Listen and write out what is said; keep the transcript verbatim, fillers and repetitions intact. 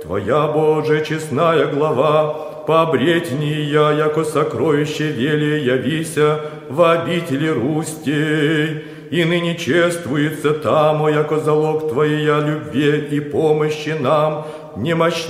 Твоя, Боже, честная глава, по обретении я, яко сокровище велия явися в обители Рустей, и ныне чествуется тамо, яко залог Твоя любви и помощи нам, немощь